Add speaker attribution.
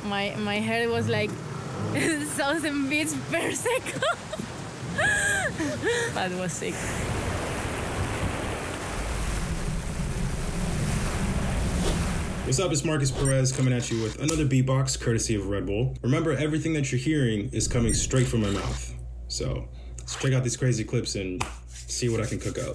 Speaker 1: my head was like 1,000 beats per second. That was sick.
Speaker 2: What's up, it's Marcus Perez coming at you with another beatbox courtesy of Red Bull. Remember, everything that you're hearing is coming straight from my mouth. So let's check out these crazy clips and see what I can cook up.